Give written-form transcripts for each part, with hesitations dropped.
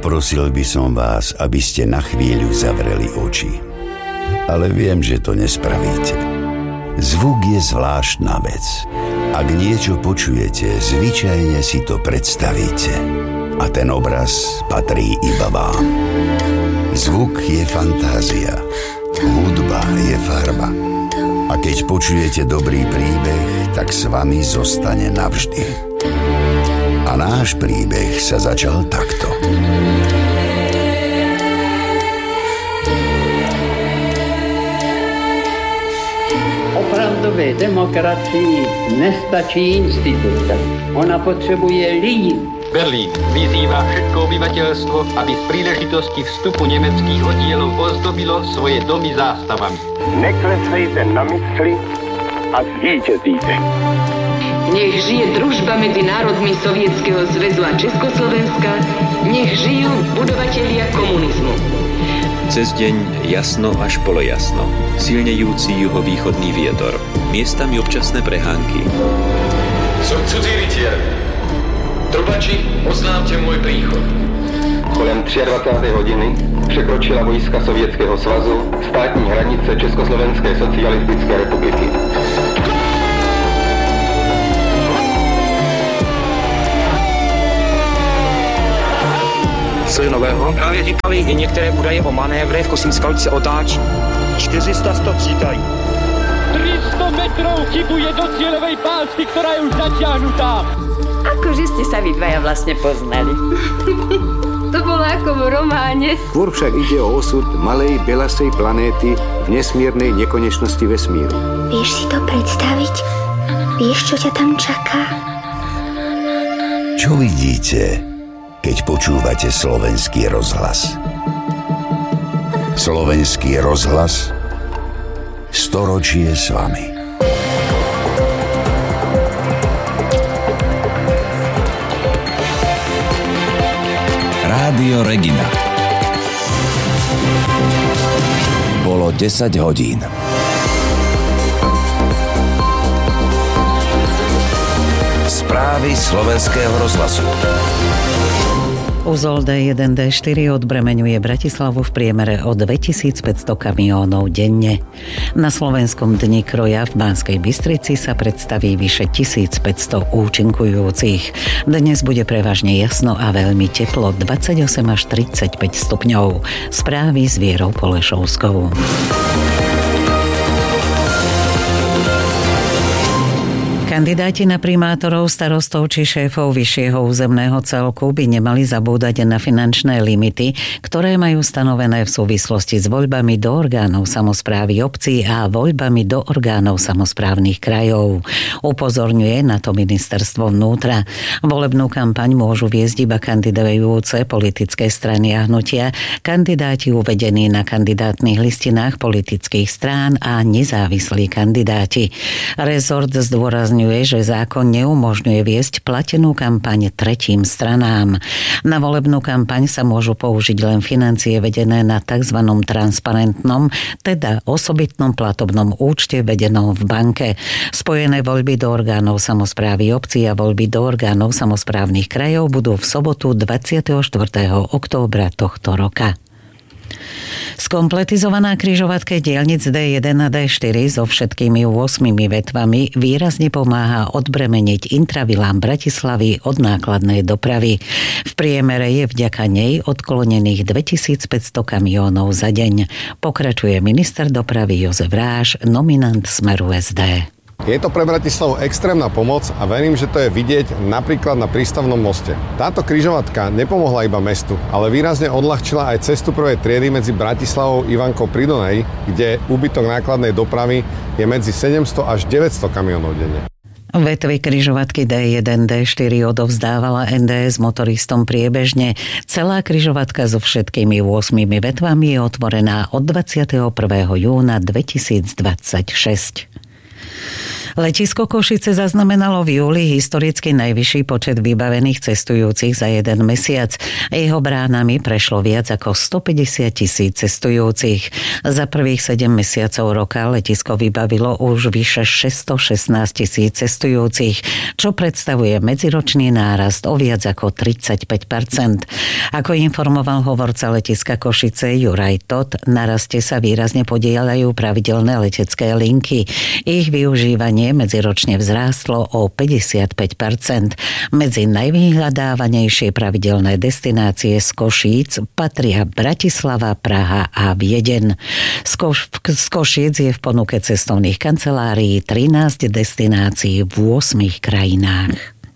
Poprosil by som vás, aby ste na chvíľu zavreli oči. Ale viem, že to nespravíte. Zvuk je zvláštna vec. Ak niečo počujete, zvyčajne si to predstavíte. A ten obraz patrí iba vám. Zvuk je fantázia. Hudba je farba. A keď počujete dobrý príbeh, tak s vami zostane navždy. A náš príbeh sa začal takto. Opravdové demokracii nestačí instituce. Ona potřebuje lidi. Berlín vyzývá všetko obyvateľstvo, aby z príležitosti vstupu nemeckých oddielov ozdobilo svoje domy zástavami. Neklesejte na mysli a zvíťazíte. Nech žije družba medzi národmi Sovietskeho zväzu a Československa, nech žijú budovatelia komunizmu. Cez deň jasno až polojasno, silnejúci juhovýchodný vietor, miestami občasné prehánky. Som cudzí rytier. Trubači, oznámte môj príchod. Kolem 23. hodiny překročila vojska Sovětského svazu státní hranice Československé socialistické republiky. Co je nového? Právě říkali i některé údaje o manévrech, Kosímská se otáčí. 400 stop říkají. 300 metrov chybuje do cieľovej pásky, ktorá je už zatiahnutá. Akože ste sa vy dvaja vlastne poznali. To bolo ako v románe. Skôr však ide o osud malej belasej planéty v nesmiernej nekonečnosti vesmíru. Vieš si to predstaviť? Vieš, čo ťa tam čaká? Čo vidíte, keď počúvate Slovenský rozhlas? Slovenský rozhlas, storočie s vami. Rádio Regina. Bolo 10 hodín. Správy Slovenského rozhlasu. Uzol D1, D4 odbremeňuje Bratislavu v priemere o 2500 kamiónov denne. Na Slovenskom dni kroja v Banskej Bystrici sa predstaví vyše 1500 účinkujúcich. Dnes bude prevažne jasno a veľmi teplo, 28 až 35 stupňov. Správy s Vierou Polešovskou. Kandidáti na primátorov, starostov či šéfov vyššieho územného celku by nemali zabúdať na finančné limity, ktoré majú stanovené v súvislosti s voľbami do orgánov samosprávy obcí a voľbami do orgánov samosprávnych krajov. Upozorňuje na to ministerstvo vnútra. Volebnú kampaň môžu viesť iba kandidujúce politické strany a hnutia, kandidáti uvedení na kandidátnych listinách politických strán a nezávislí kandidáti. Rezort zdôrazňuje, že zákon neumožňuje viesť platenú kampaň tretím stranám. Na volebnú kampaň sa môžu použiť len financie vedené na tzv. Transparentnom, teda osobitnom platobnom účte vedenom v banke. Spojené voľby do orgánov samosprávy obcí a voľby do orgánov samosprávnych krajov budú v sobotu 24. októbra tohto roka. Skompletizovaná križovatka diaľnic D1 a D4 so všetkými 8 vetvami výrazne pomáha odbremeniť intravilám Bratislavy od nákladnej dopravy. V priemere je vďaka nej odklonených 2500 kamiónov za deň. Pokračuje minister dopravy Jozef Ráš, nominant Smeru SD. Je to pre Bratislavu extrémna pomoc a verím, že to je vidieť napríklad na prístavnom moste. Táto križovatka nepomohla iba mestu, ale výrazne odľahčila aj cestu prvej triedy medzi Bratislavou a Ivankou pri Dunaji, kde úbytok nákladnej dopravy je medzi 700 až 900 kamiónov denne. Vetvy križovatky D1, D4 odovzdávala NDS motoristom priebežne. Celá križovatka so všetkými 8 vetvami je otvorená od 21. júna 2026. Letisko Košice zaznamenalo v júli historicky najvyšší počet vybavených cestujúcich za jeden mesiac. Jeho bránami prešlo viac ako 150 000 cestujúcich. Za prvých 7 mesiacov roka letisko vybavilo už vyše 616 000 cestujúcich, čo predstavuje medziročný nárast o viac ako 35%. Ako informoval hovorca letiska Košice Juraj Tot, na raste sa výrazne podieľajú pravidelné letecké linky. Ich využívanie medziročne vzrástlo o 55%. Medzi najvyhľadávanejšie pravidelné destinácie z Košíc patria Bratislava, Praha a Viedeň. Z Košíc je v ponuke cestovných kancelárií 13 destinácií v 8 krajinách.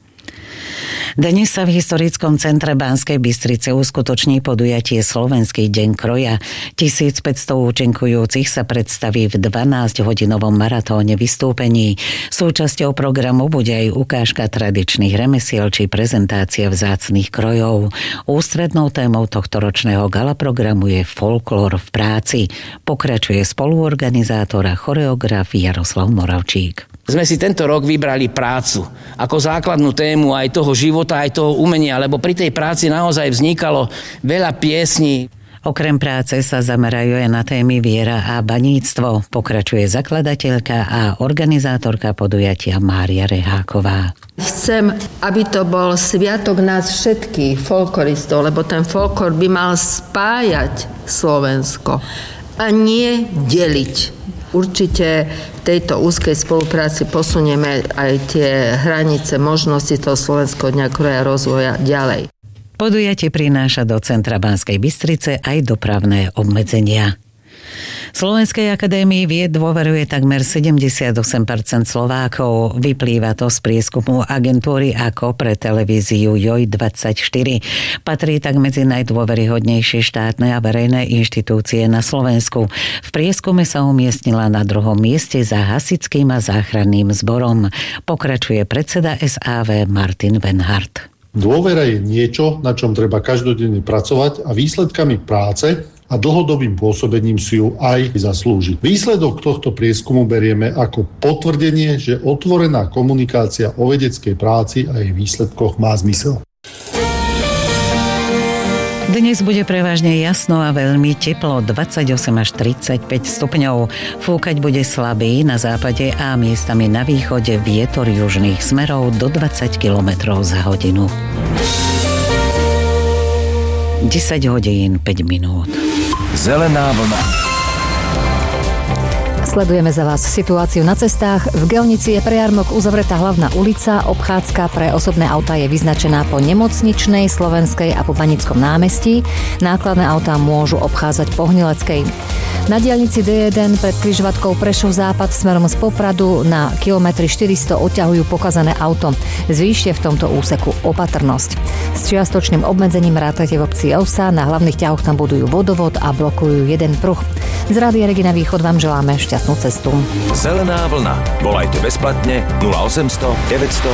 Dnes sa v historickom centre Banskej Bystrice uskutoční podujatie Slovenský deň kroja. 1500 účinkujúcich sa predstaví v 12-hodinovom maratóne vystúpení. Súčasťou programu bude aj ukážka tradičných remesiel či prezentácia vzácnych krojov. Ústrednou témou tohtoročného gala programu je folklór v práci. Pokračuje spoluorganizátor a choreograf Jaroslav Moravčík. Sme si tento rok vybrali prácu ako základnú tému aj toho života, aj toho umenia, lebo pri tej práci naozaj vznikalo veľa piesní. Okrem práce sa zamerajú aj na témy viera a baníctvo. Pokračuje zakladateľka a organizátorka podujatia Mária Reháková. Chcem, aby to bol sviatok nás všetkých folkloristov, lebo ten folklor by mal spájať Slovensko a nie deliť. Určite v tejto úzkej spolupráci posunieme aj tie hranice možnosti toho Slovenského dňa kroja rozvoja ďalej. Podujatie prináša do centra Banskej Bystrice aj dopravné obmedzenia. Slovenskej akadémii vied dôveruje takmer 78% Slovákov. Vyplýva to z prieskumu agentúry AKO pre televíziu JOJ24. Patrí tak medzi najdôveryhodnejšie štátne a verejné inštitúcie na Slovensku. V prieskume sa umiestnila na 2. mieste za hasičským a záchranným zborom. Pokračuje predseda SAV Martin Venhart. Dôvera je niečo, na čom treba každodenne pracovať a výsledkami práce a dlhodobým pôsobením si ju aj zaslúžiť. Výsledok tohto prieskumu berieme ako potvrdenie, že otvorená komunikácia o vedeckej práci a jej výsledkoch má zmysel. Dnes bude prevažne jasno a veľmi teplo, 28 až 35 stupňov. Fúkať bude slabý na západe a miestami na východe vietor južných smerov do 20 km za hodinu. 10 hodín 5 minút. Zelená vlna. Sledujeme za vás situáciu na cestách. V Gelnici je pre jarmok uzavretá hlavná ulica. Obchádzka pre osobné autá je vyznačená po Nemocničnej, Slovenskej a po Banickom námestí. Nákladné autá môžu obchádzať po Hnileckej. Na diaľnici D1 pred križovatkou Prešov západ smerom z Popradu na kilometri 400 odťahujú pokazané auto. Zvýšte v tomto úseku opatrnosť. S čiastočným obmedzením rátajte v obci Ovsa. Na hlavných ťahoch tam budujú vodovod a blokujú jeden pruh. Z Rádia Regina Východ vám želáme šťastnú cestu. Zelená vlna. Volajte bezplatne 0800 900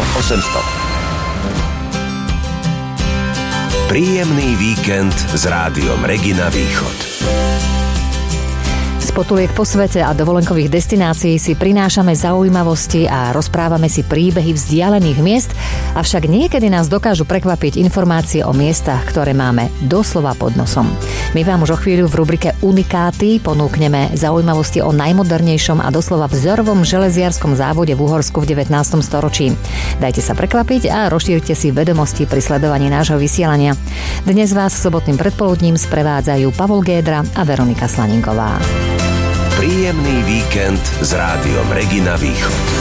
800. Príjemný víkend s Rádiom Regina Východ. Z potuliek po svete a dovolenkových destinácií si prinášame zaujímavosti a rozprávame si príbehy vzdialených miest, avšak niekedy nás dokážu prekvapiť informácie o miestach, ktoré máme doslova pod nosom. My vám už o chvíľu v rubrike Unikáty ponúkneme zaujímavosti o najmodernejšom a doslova vzorovom železiarskom závode v Uhorsku v 19. storočí. Dajte sa prekvapiť a rozšírte si vedomosti pri sledovaní nášho vysielania. Dnes vás sobotným predpoludním sprevádzajú Pavol Gédra a Veronika Slaninková. Príjemný víkend s Rádiom Regina Východ.